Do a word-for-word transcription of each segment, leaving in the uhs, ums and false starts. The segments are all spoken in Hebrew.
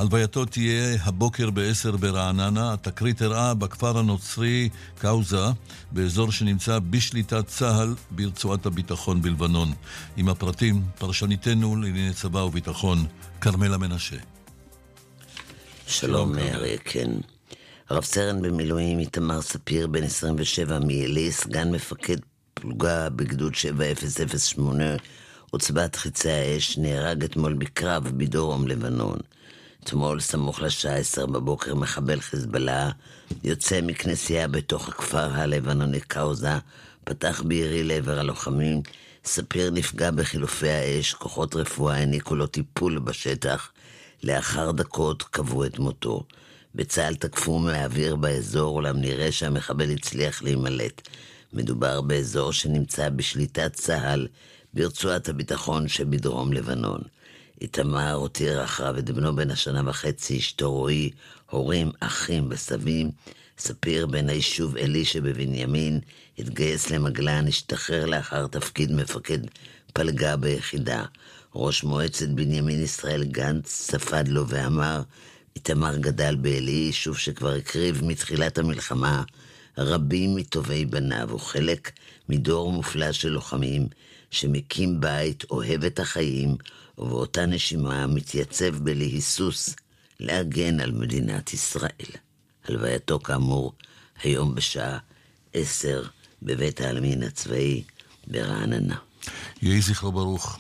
הלווייתו תהיה הבוקר בעשר ברעננה. התקרית הראה בכפר הנוצרי קאוזה, באזור שנמצא בשליטת צהל ברצועת הביטחון בלבנון. עם הפרטים, פרשניתנו לענייני צבא וביטחון, כרמלה מנשה. שלום אריה, כן. רב סרן במילואים איתמר ספיר, בן עשרים ושבע מאלי, סגן מפקד פלוגה בגדוד שבע אפס אפס שמונה, עוצבת חיצי האש, נהרג אתמול בקרב בדרום לבנון. אתמול סמוך לשעה עשר בבוקר מחבל חיזבאללה יוצא מכנסייה בתוך הכפר הלבנוני קאוזה, פתח בירי לעבר הלוחמים. ספיר נפגע בחילופי האש, כוחות רפואה העניקו לו טיפול בשטח. לאחר דקות קבעו את מותו. בצה"ל תקפו מהאוויר באזור, אולם נראה שהמחבל הצליח להימלט. מדובר באזור שנמצא בשליטת צה"ל ברצועת הביטחון שבדרום לבנון. איתמר הותיר אחריו את בנו בן השנה וחצי, אשתו רועי, הורים, אחים וסבים. ספיר בן היישוב אלי שבבנימין התגייס למגלן, השתחרר לאחר תפקיד מפקד פלגה ביחידה. ראש מועצת בנימין ישראל גנץ ספד לו ואמר, איתמר גדל באלי, יישוב שכבר הקריב מתחילת המלחמה רבים מטובי בניו, הוא חלק מדור מופלא של לוחמים שמקים בית, אוהב את החיים, ובאותה נשימה מתייצב בלהיסוס להגן על מדינת ישראל. הלווייתו כאמור היום בשעה עשר בבית העלמין הצבאי ברעננה. יהי זכרו ברוך.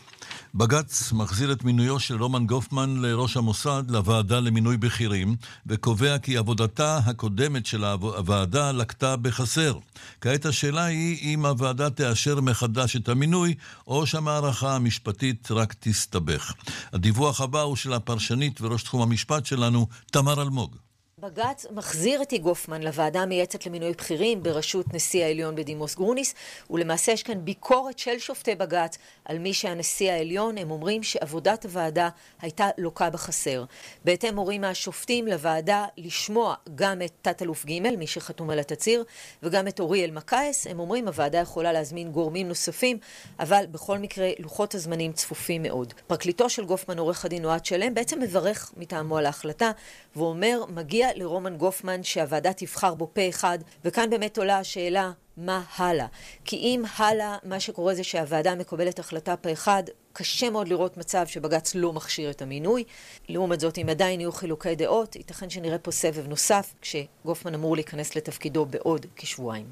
בג"ץ מחזיר את מינויו של רומן גופמן לראש המוסד לוועדה למינוי בכירים, וקובע כי עבודתה הקודמת של הוועדה לקטה בחסר. כעת השאלה היא אם הוועדה תאשר מחדש את המינוי, או שהמערכה המשפטית רק תסתבך. הדיווח הבא הוא של הפרשנית וראש תחום המשפט שלנו, תמר אלמוג. בג"ץ מחזיר את גופמן לוועדה המייעצת למינוי בכירים בראשות נשיא העליון בדימוס גרוניס, ולמעשה יש כאן ביקורת של שופטי בג"ץ על מי שהנשיא העליון. הם אומרים שעבודת הוועדה הייתה לוקה בחסר. בהתאם הורים השופטים לוועדה לשמוע גם את תת אלוף ג', מי שחתום על התצהיר, וגם את אוריאל מקייס. הם אומרים הוועדה יכולה להזמין גורמים נוספים, אבל בכל מקרה לוחות הזמנים צפופים מאוד. פרקליטו של גופמן, עורך הדין אוהד שלם, בעצם מברך מטעמו על ההחלטה, ואומר מגיע לרומן גופמן שהוועדה תבחר בו פה אחד. וכאן באמת עולה השאלה מה הלאה, כי אם הלאה מה שקורה זה שהוועדה מקבלת החלטה פה אחד, קשה מאוד לראות מצב שבג"ץ לא מכשיר את המינוי. לעומת זאת, אם עדיין יהיו חילוקי דעות, ייתכן שנראה פה סבב נוסף כשגופמן אמור להיכנס לתפקידו בעוד כשבועיים.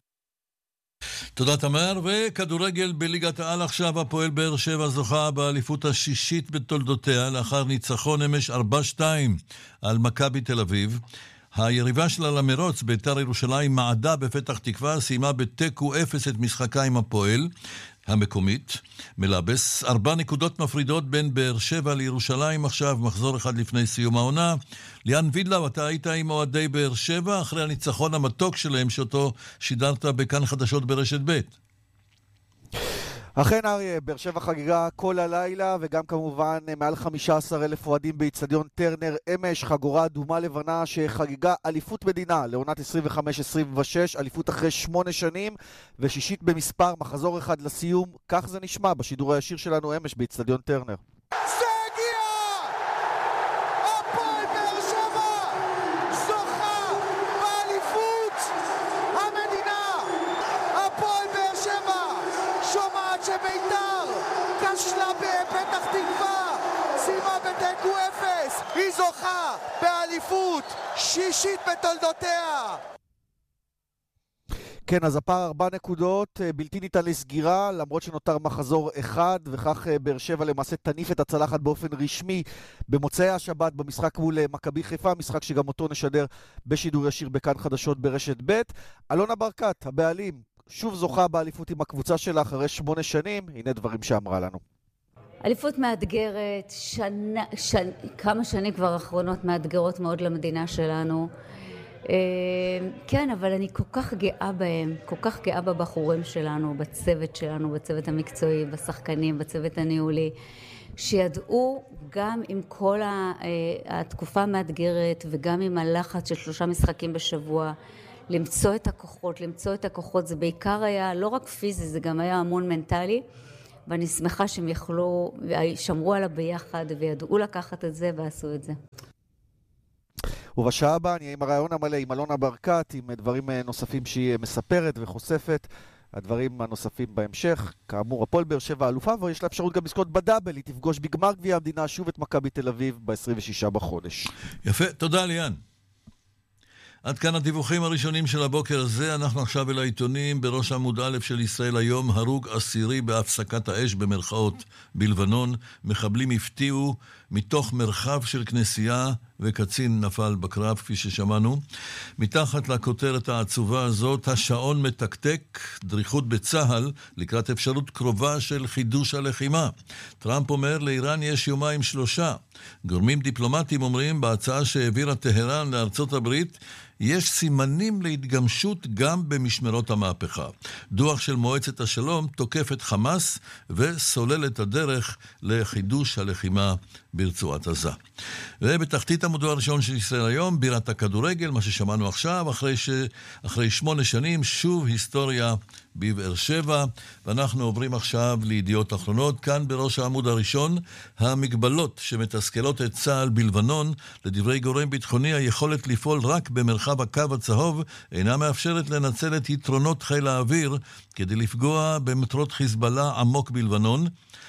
תודה תמר. וכדורגל בליגת העל עכשיו, הפועל באר שבע זוכה באליפות השישית בתולדותיה לאחר ניצחון אמש ארבע שתיים על מכבי תל אביב. היריבה שלה למרוץ, בית"ר ירושלים, מעדה בפתח תקווה, סיימה בתיקו אפס את משחקה עם הפועל המקומית מלאבס. ארבע נקודות מפרידות בין באר שבע לירושלים עכשיו, מחזור אחד לפני סיום העונה. ליאן וידלאו, אתה היית עם אוהדי באר שבע אחרי הניצחון המתוק שלהם שאותו שידרת בכאן חדשות ברשת ב'. אכן אריה, באר שבע חגיגה כל הלילה, וגם כמובן מעל חמישה עשר אלף אוהדים באצטדיון טרנר. אמש חגורה אדומה לבנה שחגיגה אליפות מדינה לעונת עשרים וחמש עשרים ושש, אליפות אחרי שמונה שנים ושישית במספר, מחזור אחד לסיום. כך זה נשמע בשידור הישיר שלנו אמש באצטדיון טרנר. היא זוכה באליפות שישית בתולדותיה. כן, אז הפער ארבע נקודות, בלתי ניתן לסגירה, למרות שנותר מחזור אחד, וכך באר שבע למעשה תניף את הצלחת באופן רשמי במוצאי השבת במשחק מול מכבי חיפה, משחק שגם אותו נשדר בשידור ישיר בכאן חדשות ברשת ב'. אלונה ברקת, הבעלים, שוב זוכה באליפות עם הקבוצה שלה אחרי שמונה שנים, הנה דברים שאמרה לנו. אליפות מאתגרת, שנה, שנ... כמה שנים כבר אחרונות מאתגרות מאוד למדינה שלנו. כן, אבל אני כל כך גאה בהם, כל כך גאה בבחורים שלנו, בצוות שלנו, בצוות המקצועי, בשחקנים, בצוות הניהולי, שידעו גם עם כל התקופה המאתגרת וגם עם הלחץ של שלושה משחקים בשבוע, למצוא את הכוחות, למצוא את הכוחות. זה בעיקר היה לא רק פיזי, זה גם היה המון מנטלי. ואני שמחה שהם יכלו, שמרו עליו ביחד וידעו לקחת את זה ועשו את זה. ובשעה הבאה אני עם הרעיון המלא עם אלונה ברקת, עם דברים נוספים שהיא מספרת וחושפת. הדברים הנוספים בהמשך, כאמור, הפועל באר שבע האלופה, ויש לה אפשרות גם לזכות בדאבל, היא תפגוש בגמר גביע המדינה שוב את מכבי תל אביב ב-עשרים ושישה בחודש. יפה, תודה ליאן. עד כאן הדיווחים הראשונים של הבוקר הזה. אנחנו עכשיו אל העיתונים. בראש עמוד א' של ישראל היום, הרוג עשירי בהפסקת האש במרכאות בלבנון. מחבלים הפתיעו מתוך מרחב של כנסייה וקצין נפל בקרב, כפי ששמענו. מתחת לכותרת העצובה הזאת, השעון מתקתק, דריכות בצהל לקראת אפשרות קרובה של חידוש הלחימה. טראמפ אומר לאיראן יש יומיים שלושה. גורמים דיפלומטיים אומרים בהצעה שהעבירה טהרן לארצות הברית יש סימנים להתגמשות גם במשמרות המהפכה. דוח של מועצת השלום תוקף את חמאס וסולל את הדרך לחידוש הלחימה ברצועת עזה. ובתחתית עמודו הראשון של ישראל היום, בירת הכדורגל, מה ששמענו עכשיו, אחרי, ש... אחרי שמונה שנים, שוב היסטוריה בבאר שבע, ואנחנו עוברים עכשיו לידיעות אחרונות. כאן בראש העמוד הראשון, המגבלות שמתסכלות את צה"ל בלבנון, לדברי גורם ביטחוני, היכולת לפעול רק במרחב הקו הצהוב, אינה מאפשרת לנצל את יתרונות חיל האוויר, כדי לפגוע במטרות חיזבאללה עמוק בלבנון.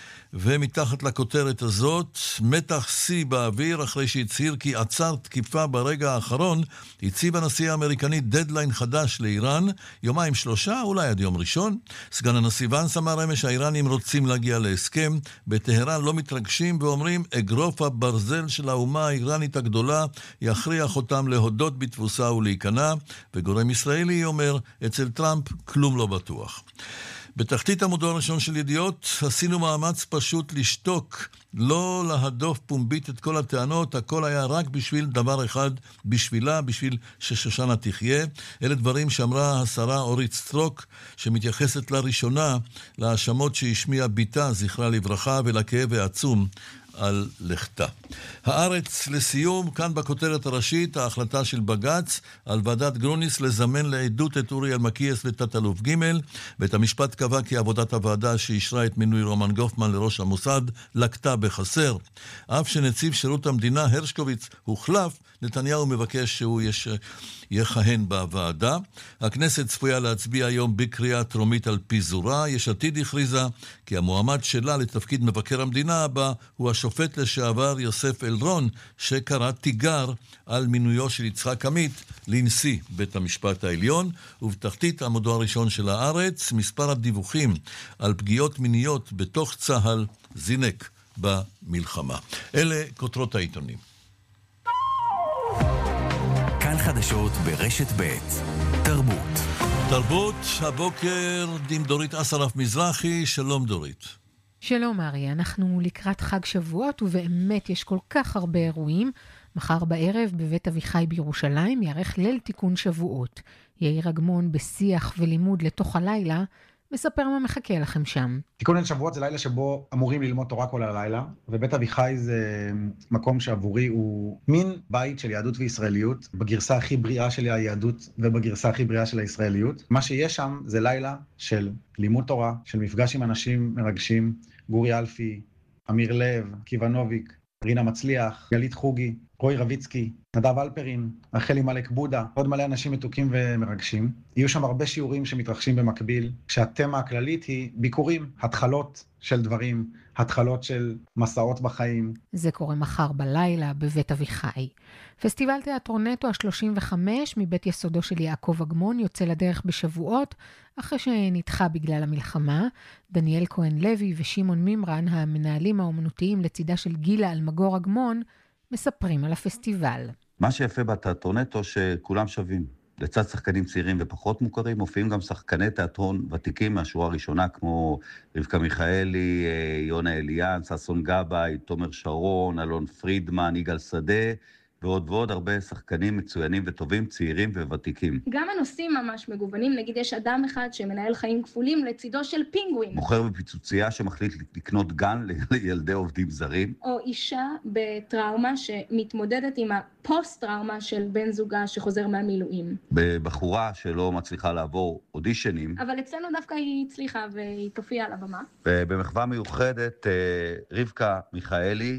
ומתחת לכותרת הזאת, מתח שיא באוויר אחרי שהצהיר כי עצר תקיפה ברגע האחרון, הציב הנשיא האמריקני דדליין חדש לאיראן, יומיים שלושה, אולי עד יום ראשון. סגן הנשיא ואנס אמר אמש האיראנים רוצים להגיע להסכם, בטהרן לא מתרגשים ואומרים אגרוף הברזל של האומה האיראנית הגדולה יכריח אותם להודות בתבוסה ולהיכנע, וגורם ישראלי אומר אצל טראמפ כלום לא בטוח. בתחתית עמודו הראשון של ידיעות, עשינו מאמץ פשוט לשתוק, לא להדוף פומבית את כל הטענות, הכל היה רק בשביל דבר אחד, בשבילה, בשביל ששושנה תחיה. אלה דברים שאמרה השרה אורית סטרוק, שמתייחסת לראשונה להאשמות שהשמיעה ביתה, זכרה לברכה, ולכאב העצום על לכתה. הארץ לסיום, כאן בכותרת הראשית, ההחלטה של בג"ץ על ועדת גרוניס לזמן לעדות את אורי אלמקייס ותת אלוף ג'. בית המשפט קבע כי עבודת הוועדה שאישרה את מינוי רומן גופמן לראש המוסד לקטה בחסר. אף שנציב שירות המדינה הרשקוביץ הוחלף, נתניהו מבקש שהוא יש... יכהן בוועדה. הכנסת צפויה להצביע היום בקריאה טרומית על פיזורה. יש עתיד הכריזה כי המועמד שלה לתפקיד מבקר המדינה הבא הוא השופט לשעבר יוסף אלרון, שקרא תיגר על מינויו של יצחק עמית לנשיא בית המשפט העליון. ובתחתית עמודו הראשון של הארץ, מספר הדיווחים על פגיעות מיניות בתוך צה"ל זינק במלחמה. אלה כותרות העיתונים. חדשות ברשת ב' תרבות. תרבות, הבוקר עם דורית אסרף מזרחי. שלום דורית. שלום אריה, אנחנו לקראת חג שבועות ובאמת יש כל כך הרבה אירועים. מחר בערב בבית אביחי בירושלים יערך ליל תיקון שבועות. יאיר אגמון בשיח ולימוד לתוך הלילה מספר מה מחכה לכם שם. תיקון ליל שבועות זה לילה שבו אמורים ללמוד תורה כל הלילה, ובית אביחי זה מקום שעבורי הוא מין בית של יהדות וישראליות, בגרסה הכי בריאה של היהדות ובגרסה הכי בריאה של הישראליות. מה שיש שם זה לילה של לימוד תורה, של מפגש עם אנשים מרגשים, גורי אלפי, אמיר לב, קיבנוביק, רינה מצליח, גלית חוגי, רוי רביצקי, נדב אלפרין, רחלי מלך בודה, עוד מלא אנשים מתוקים ומרגשים. יהיו שם הרבה שיעורים שמתרחשים במקביל, כשהתמה הכללית היא ביקורים, התחלות של דברים, התחלות של מסעות בחיים. זה קורה מחר בלילה בבית אביחי. פסטיבל תיאטרונטו ה-שלושים וחמש מבית יסודו של יעקב אגמון יוצא לדרך בשבועות, אחרי שנדחה בגלל המלחמה. דניאל כהן לוי ושימון מימרן, המנהלים האומנותיים לצידה של גילה אלמגור אגמון, מספרים על הפסטיבל. מה שיפה בתיאטרונטו שכולם שווים. לצד שחקנים צעירים ופחות מוכרים, מופיעים גם שחקני תיאטרון ותיקים מהשורה הראשונה, כמו רבקה מיכאלי, יונה אליאן, ששון גבאי, תומר שרון, אלון פרידמן, יגאל שדה, ועוד ועוד הרבה שחקנים מצוינים וטובים, צעירים וותיקים. גם הנושאים ממש מגוונים, נגיד יש אדם אחד שמנהל חיים כפולים לצידו של פינגווין. מוכר בפיצוצייה שמחליט לקנות גן לילדי עובדים זרים. או אישה בטראומה שמתמודדת עם הפוסט-טראומה של בן זוגה שחוזר מהמילואים. בבחורה שלא מצליחה לעבור אודישנים. אבל אצלנו דווקא היא הצליחה והיא תופיע על הבמה. במחווה מיוחדת, רבקה מיכאלי,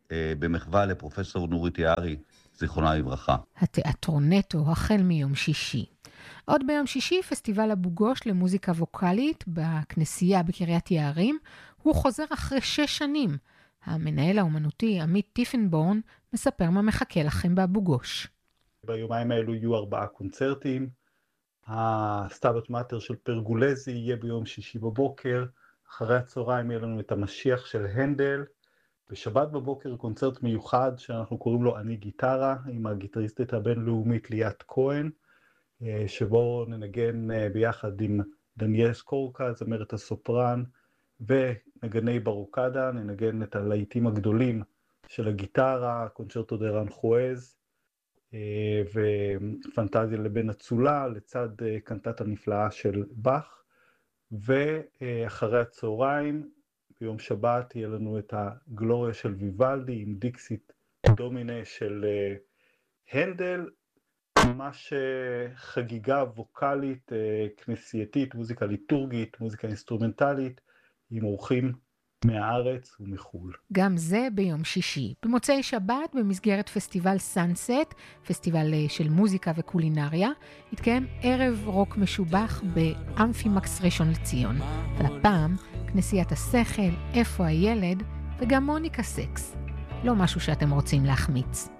במחווה לפרופסור נורית יערי, זיכרונה לברכה. התיאטרונטו החל מיום שישי. עוד ביום שישי פסטיבל אבו גוש למוזיקה ווקלית בכנסייה בקריית יערים, הוא חוזר אחרי שש שנים. המנהל האומנותי עמית טיפנבורן מספר מה מחכה לכם באבו גוש. ביומיים האלו יהיו ארבעה קונצרטים. הסטאבט מאטר של פרגולזי יהיה ביום שישי בבוקר. אחרי הצהריים יהיה לנו את המשיח של הנדל. בשבת בבוקר קונצרט מיוחד שאנחנו קוראים לו אני גיטרה, עם הגיטריסטית הבינלאומית ליאת כהן, שבו ננגן ביחד עם דניאל סקורקה, זמרת הסופרן, ונגני ברוקדה, ננגן את הלהיטים הגדולים של הגיטרה, קונצ'רטו דה רנחואז, ופנטזיה לבן אצולה, לצד קנטטה נפלאה של באך, ואחרי הצהריים, ביום שבת יהיה לנו את הגלוריה של ויוולדי עם דיקסיט דומינה של הנדל, ממש חגיגה ווקלית, כנסייתית, מוזיקה ליטורגית, מוזיקה אינסטרומנטלית, עם אורחים מהארץ ומחול. גם זה ביום שישי. במוצאי שבת, במסגרת פסטיבל סאנסט, פסטיבל של מוזיקה וקולינריה, התקיים ערב רוק משובח באמפימקס ראשון לציון. ולפעם, כנסיית השכל, איפה הילד, וגם מוניקה סקס. לא משהו שאתם רוצים להחמיץ.